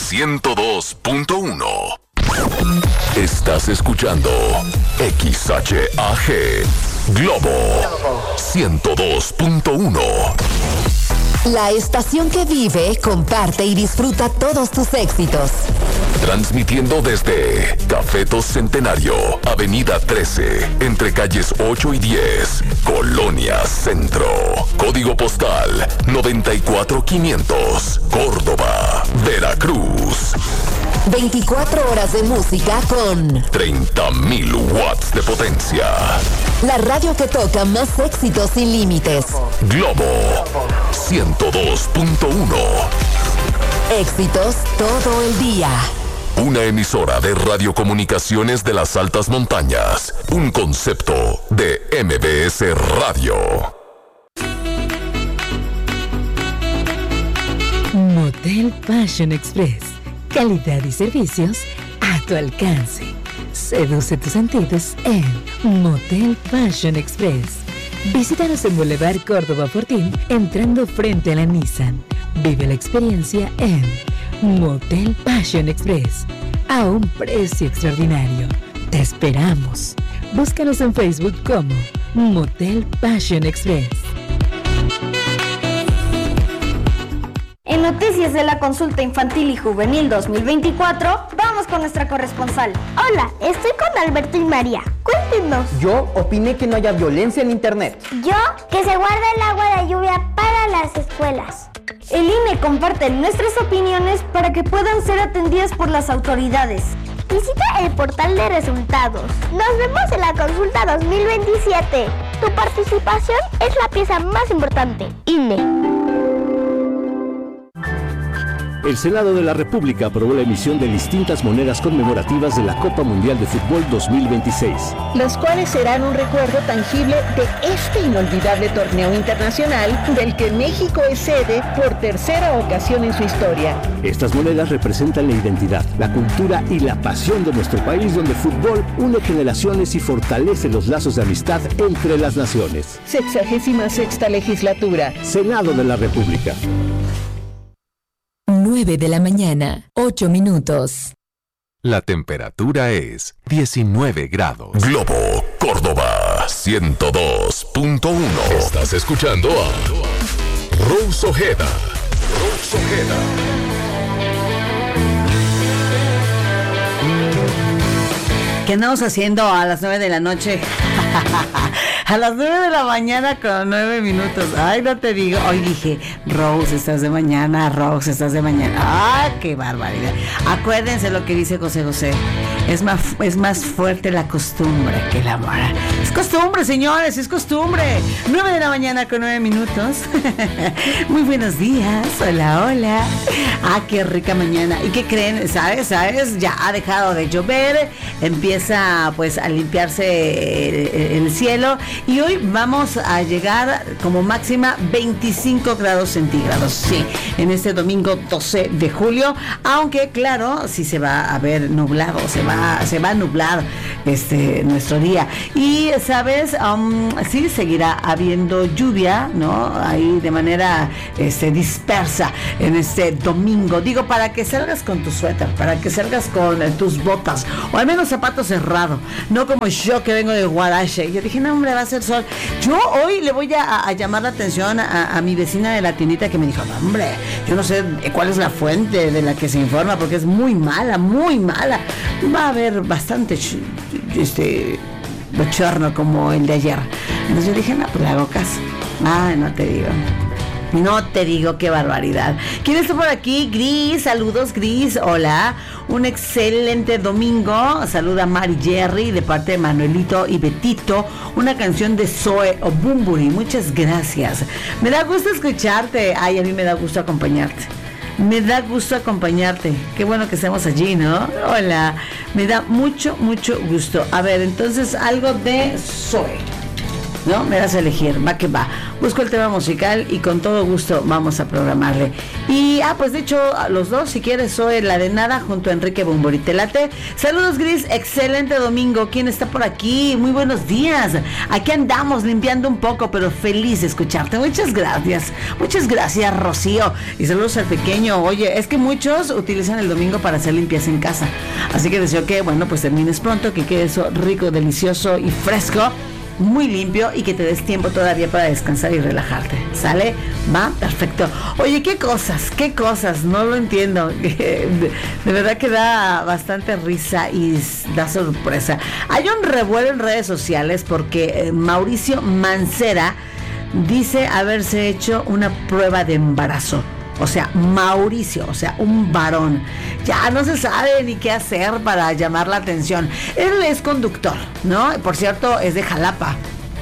102.1. Estás escuchando XHAG Globo 102.1. La estación que vive, comparte y disfruta todos tus éxitos. Transmitiendo desde Cafetos Centenario, Avenida 13, entre calles 8 y 10, Colonia Centro. Código postal 94500, Córdoba, Veracruz. 24 horas de música con 30.000 watts de potencia. La radio que toca más éxitos sin límites. Globo 102.1. Éxitos todo el día. Una emisora de radiocomunicaciones de las altas montañas. Un concepto de MBS Radio. Motel Fashion Express. Calidad y servicios a tu alcance. Seduce tus sentidos en Motel Fashion Express. Visítanos en Boulevard Córdoba Fortín, entrando frente a la Nissan. Vive la experiencia en Motel Fashion Express, a un precio extraordinario. Te esperamos. Búscanos en Facebook como Motel Fashion Express. En Noticias de la Consulta Infantil y Juvenil 2024, vamos con nuestra corresponsal. Hola, estoy con Alberto y María. Cuéntenos. Yo opiné que no haya violencia en internet. Yo, que se guarde el agua de lluvia para las escuelas. El INE comparte nuestras opiniones para que puedan ser atendidas por las autoridades. Visita el portal de resultados. Nos vemos en la consulta 2027. Tu participación es la pieza más importante. INE. El Senado de la República aprobó la emisión de distintas monedas conmemorativas de la Copa Mundial de Fútbol 2026. Los cuales serán un recuerdo tangible de este inolvidable torneo internacional del que México es sede por tercera ocasión en su historia. Estas monedas representan la identidad, la cultura y la pasión de nuestro país, donde el fútbol une generaciones y fortalece los lazos de amistad entre las naciones. 66ª legislatura. Senado de la República. 9 de la mañana, 8 minutos. La temperatura es 19 grados. Globo, Córdoba, 102.1. Estás escuchando a Rose Ojeda. Rose Ojeda. ¿Qué andamos haciendo a las 9 de la noche? A las 9 de la mañana con 9 minutos. Ay, no te digo. Hoy dije, Rose, estás de mañana. Rose, estás de mañana. ¡Ah, qué barbaridad! Acuérdense lo que dice José José. Es más fuerte la costumbre que el amor. Es costumbre, señores, es costumbre. 9 de la mañana con 9 minutos. Muy buenos días. Hola, hola. Ah, qué rica mañana. ¿Y qué creen? ¿Sabes? Ya ha dejado de llover. Empieza pues a limpiarse el cielo. Y hoy vamos a llegar como máxima 25 grados centígrados. Sí, en este domingo 12 de julio. Aunque claro, sí se va a ver nublado. Se va a nublar nuestro día. Y sabes, sí seguirá habiendo lluvia, ¿no? Ahí de manera dispersa en este domingo. Digo, para que salgas con tu suéter, para que salgas con tus botas, o al menos zapatos cerrados, no como yo que vengo de Guarache. Yo dije, no, hombre, va a ser sol. Yo hoy le voy a llamar la atención a mi vecina de la tiendita, que me dijo, no, hombre, yo no sé cuál es la fuente de la que se informa, porque es muy mala, muy mala. Va a haber bastante bochorno como el de ayer. Entonces yo dije, no, pues le hago caso. Ah, no te digo, qué barbaridad. ¿Quién está por aquí? Gris, saludos, Gris, hola. Un excelente domingo. Saluda Mari Jerry de parte de Manuelito y Betito. Una canción de Zoe Obumburi. Muchas gracias. Me da gusto escucharte. Ay, a mí me da gusto acompañarte. Me da gusto acompañarte. Qué bueno que estemos allí, ¿no? Hola. Me da mucho, mucho gusto. A ver, entonces algo de Zoe. ¿no? Me das a elegir, va que va. Busco el tema musical y con todo gusto vamos a programarle. Y, pues de hecho, los dos, si quieres, soy la de nada junto a Enrique Bumburi. ¿Te late? Saludos, Gris, excelente domingo. ¿Quién está por aquí? Muy buenos días. Aquí andamos limpiando un poco, pero feliz de escucharte. Muchas gracias, Rocío. Y saludos al pequeño. Oye, es que muchos utilizan el domingo para hacer limpieza en casa. Así que deseo que, bueno, pues termines pronto, que quede eso rico, delicioso y fresco, muy limpio, y que te des tiempo todavía para descansar y relajarte. ¿Sale? ¿Va? Perfecto. Oye, qué cosas, no lo entiendo. De verdad que da bastante risa y da sorpresa. Hay un revuelo en redes sociales porque Mauricio Mancera dice haberse hecho una prueba de embarazo. O sea, Mauricio, o sea, un varón. Ya no se sabe ni qué hacer para llamar la atención. Él es conductor, ¿no? Por cierto, es de Jalapa.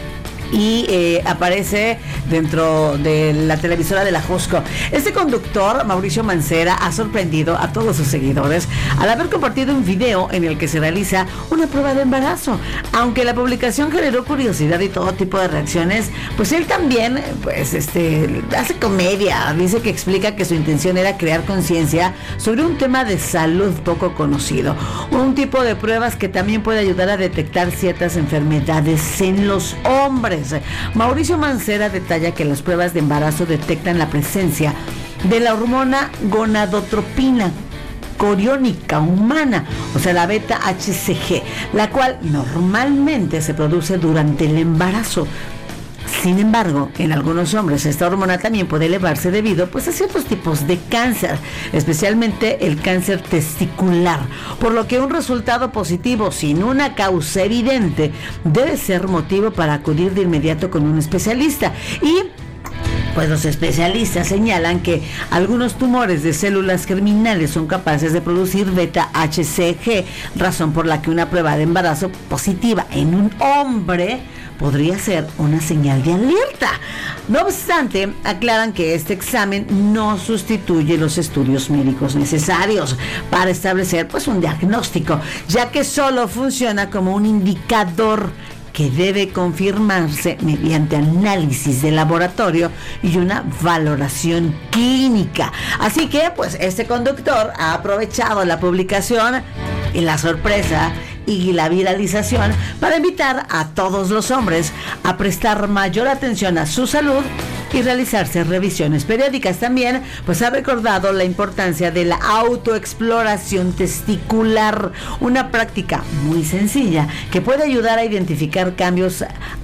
Y aparece dentro de la televisora de la Jusco. Este conductor, Mauricio Mancera, ha sorprendido a todos sus seguidores al haber compartido un video en el que se realiza una prueba de embarazo. Aunque la publicación generó curiosidad y todo tipo de reacciones, pues él también, pues, hace comedia. Dice que explica que su intención era crear conciencia sobre un tema de salud poco conocido. Un tipo de pruebas que también puede ayudar a detectar ciertas enfermedades en los hombres. Mauricio Mancera detalla que las pruebas de embarazo detectan la presencia de la hormona gonadotropina coriónica humana, o sea, la beta-HCG, la cual normalmente se produce durante el embarazo. Sin embargo, en algunos hombres esta hormona también puede elevarse debido, pues, a ciertos tipos de cáncer, especialmente el cáncer testicular, por lo que un resultado positivo sin una causa evidente debe ser motivo para acudir de inmediato con un especialista. Y pues los especialistas señalan que algunos tumores de células germinales son capaces de producir beta-HCG, razón por la que una prueba de embarazo positiva en un hombre podría ser una señal de alerta. No obstante, aclaran que este examen no sustituye los estudios médicos necesarios para establecer, pues, un diagnóstico, ya que solo funciona como un indicador que debe confirmarse mediante análisis de laboratorio y una valoración clínica. Así que, pues, este conductor ha aprovechado la publicación y la sorpresa y la viralización para invitar a todos los hombres a prestar mayor atención a su salud y realizarse revisiones periódicas. También, pues, ha recordado la importancia de la autoexploración testicular, una práctica muy sencilla que puede ayudar a identificar cambios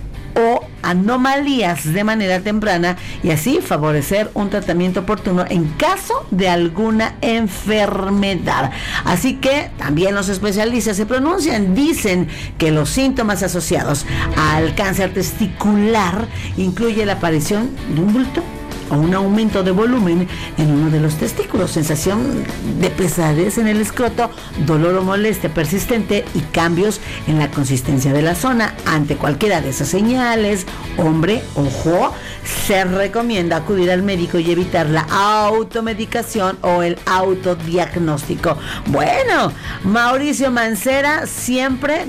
o anomalías de manera temprana y así favorecer un tratamiento oportuno en caso de alguna enfermedad. Así que también los especialistas se pronuncian, dicen que los síntomas asociados al cáncer testicular incluye la aparición de un bulto o un aumento de volumen en uno de los testículos, sensación de pesadez en el escroto, dolor o molestia persistente y cambios en la consistencia de la zona. Ante cualquiera de esas señales, hombre, ojo, se recomienda acudir al médico y evitar la automedicación o el autodiagnóstico. Bueno, Mauricio Mancera siempre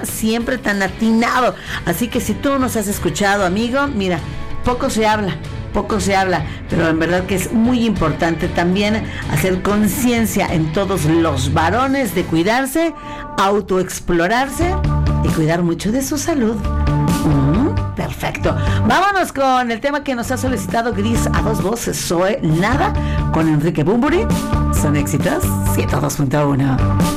tan atinado. Así que si tú nos has escuchado, amigo, mira, poco se habla, pero en verdad que es muy importante también hacer conciencia en todos los varones de cuidarse, autoexplorarse y cuidar mucho de su salud. Perfecto. Vámonos con el tema que nos ha solicitado Gris a dos voces. Soy Nada con Enrique Bumburi. Son éxitos 102.1.